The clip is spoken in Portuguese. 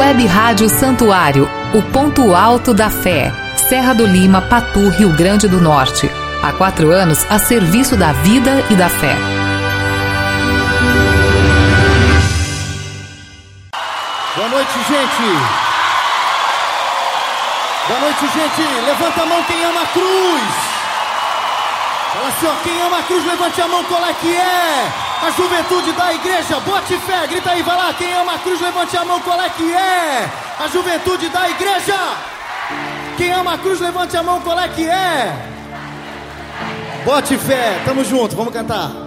Web Rádio Santuário, o ponto alto da fé. Serra do Lima, Patu, Rio Grande do Norte. Há 4 anos a serviço da vida e da fé. Boa noite, gente. Boa noite, gente. Levanta a mão quem ama a cruz. Fala assim, ó, quem ama a cruz, levante a mão, qual é que é? A juventude da igreja, bote fé, grita aí, vai lá. Quem ama a cruz, levante a mão, qual é que é? A juventude da igreja. Quem ama a cruz, levante a mão, qual é que é? Bote fé, tamo junto, vamos cantar.